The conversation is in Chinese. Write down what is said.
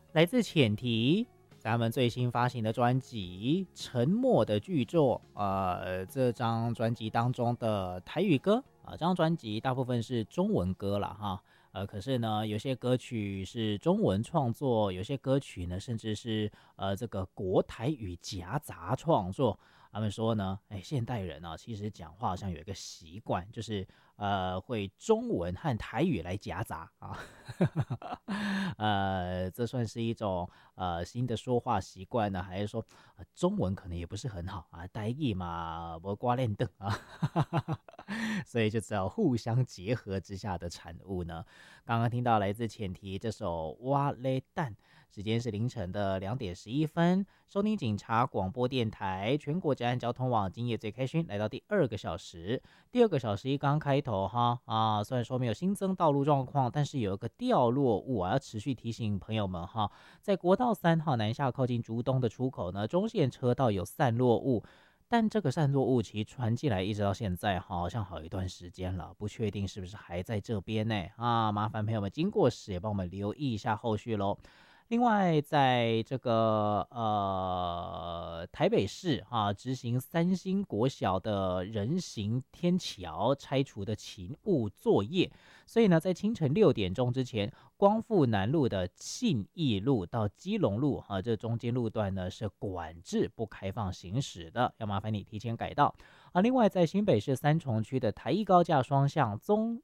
来自浅提，咱们最新发行的专辑《沉默的巨作》，这张专辑当中的台语歌啊，这张专辑大部分是中文歌了哈，可是呢，有些歌曲是中文创作，有些歌曲呢，甚至是这个国台语夹杂创作。他们说呢，现代人啊，其实讲话好像有一个习惯，就是会中文和台语来夹杂啊，这算是一种新的说话习惯呢，还是说中文可能也不是很好啊，台语嘛无挂练凳啊，所以就只要互相结合之下的产物呢。刚刚听到来自浅提这首哇嘞蛋，时间是凌晨的2点11分，收听警察广播电台全国治安交通网，今夜最开心，来到第二个小时。第二个小时一刚开头哈虽然说没有新增道路状况，但是有一个掉落物啊，要持续提醒朋友们哈，在国道3号南下靠近竹东的出口呢，中线车道有散落物。但这个散落物其实传进来一直到现在好像好一段时间了，不确定是不是还在这边呢麻烦朋友们经过时也帮我们留意一下后续咯。另外，在这个台北市执行三星国小的人行天桥拆除的勤务作业，所以呢，在清晨6点钟之前，光复南路的信义路到基隆路这中间路段呢是管制不开放行驶的，要麻烦你提前改道另外，在新北市三重区的台一高架双向